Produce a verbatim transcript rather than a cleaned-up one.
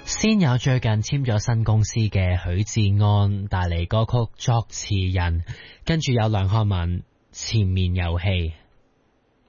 先有最近簽咗新公司嘅許志安帶嚟歌曲作詞人，跟住有梁漢文前面有戲。